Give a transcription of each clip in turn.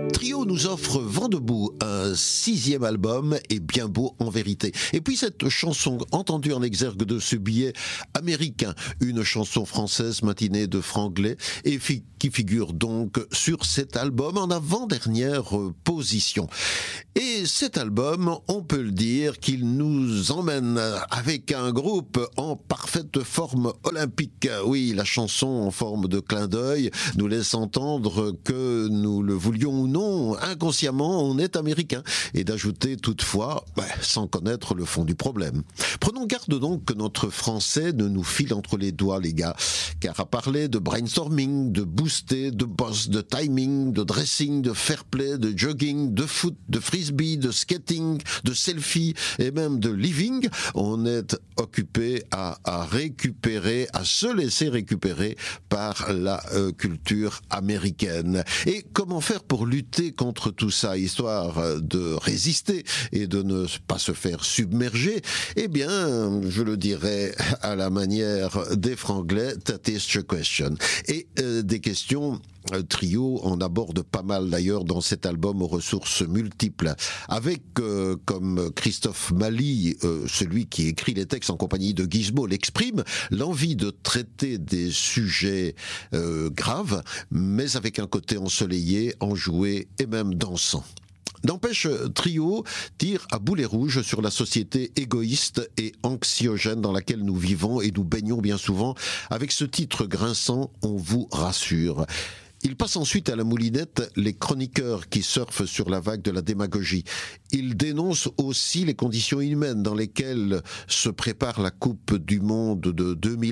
Trio nous offre Vent debout, un 6e album et bien beau en vérité. Et puis cette chanson entendue en exergue de ce billet américain, une chanson française matinée de franglais et qui figure donc sur cet album en avant-dernière position. Et cet album, on peut le dire qu'il nous emmène avec un groupe en parfaite forme olympique. Oui, la chanson en forme de clin d'œil nous laisse entendre que nous le voulions ou non, inconsciemment, on est américain. Et d'ajouter toutefois, sans connaître le fond du problème. Prenons garde donc que notre français ne nous file entre les doigts, les gars. Car à parler de brainstorming, de booster, de boss, de timing, de dressing, de fair play, de jogging, de foot, de frisbee, de skating, de selfie et même de living, on est occupé à récupérer, à se laisser récupérer par la culture américaine. Et comment faire pour lutter contre tout ça, histoire de résister et de ne pas se faire submerger? Eh bien, je le dirais à la manière des franglais, that is the question. Et des questions, Trio en aborde pas mal d'ailleurs dans cet album aux ressources multiples, avec comme Christophe Mali, celui qui écrit les textes en compagnie de Gizmo, l'exprime, l'envie de traiter des sujets graves, mais avec un côté ensoleillé, enjoué et même dansant. N'empêche, Trio tire à boulet rouge sur la société égoïste et anxiogène dans laquelle nous vivons et nous baignons bien souvent. Avec ce titre grinçant, on vous rassure. Il passe ensuite à la moulinette les chroniqueurs qui surfent sur la vague de la démagogie. Il dénonce aussi les conditions inhumaines dans lesquelles se prépare la Coupe du Monde de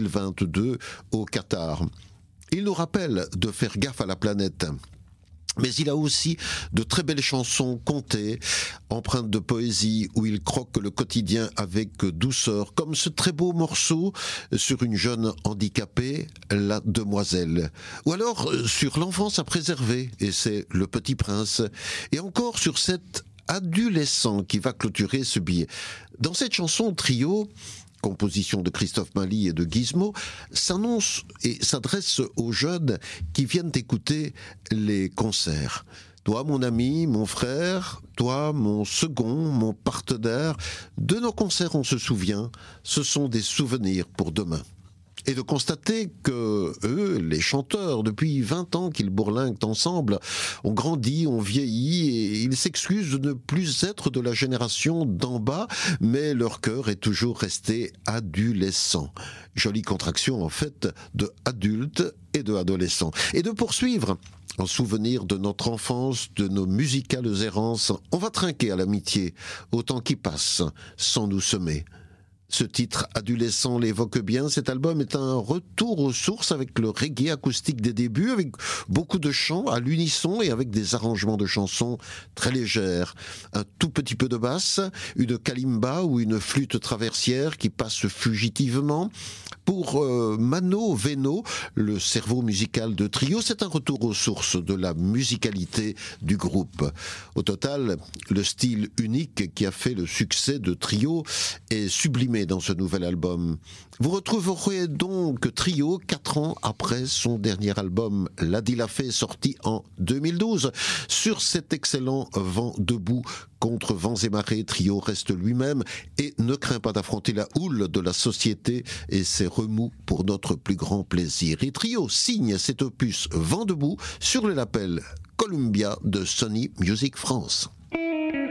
2022 au Qatar. Il nous rappelle de faire gaffe à la planète. Mais il a aussi de très belles chansons contées, empreintes de poésie, où il croque le quotidien avec douceur, comme ce très beau morceau sur une jeune handicapée, la demoiselle. Ou alors sur l'enfance à préserver, et c'est Le Petit Prince. Et encore sur cet adolescent qui va clôturer ce billet. Dans cette chanson, Trio, composition de Christophe Mali et de Gizmo, s'annonce et s'adresse aux jeunes qui viennent écouter les concerts. Toi, mon ami, mon frère, toi, mon second, mon partenaire, de nos concerts on se souvient, ce sont des souvenirs pour demain. Et de constater que eux, les chanteurs, depuis 20 ans qu'ils bourlinguent ensemble, ont grandi, ont vieilli, et ils s'excusent de ne plus être de la génération d'en bas, mais leur cœur est toujours resté adolescent. Jolie contraction, en fait, de adulte et de adolescent. Et de poursuivre en souvenir de notre enfance, de nos musicales errances, on va trinquer à l'amitié, au temps qui passe, sans nous semer. Ce titre adolescent l'évoque bien. Cet album est un retour aux sources avec le reggae acoustique des débuts, avec beaucoup de chants à l'unisson et avec des arrangements de chansons très légères. Un tout petit peu de basse, une kalimba ou une flûte traversière qui passe fugitivement. Pour Mano Veno, le cerveau musical de Trio, c'est un retour aux sources de la musicalité du groupe. Au total, le style unique qui a fait le succès de Trio est sublimé dans ce nouvel album. Vous retrouverez donc Trio 4 ans après son dernier album, L'Adi l'a fait, sorti en 2012. Sur cet excellent Vent debout, contre vents et marées, Trio reste lui-même et ne craint pas d'affronter la houle de la société et ses remous pour notre plus grand plaisir. Et Trio signe cet opus Vent debout sur le label Columbia de Sony Music France.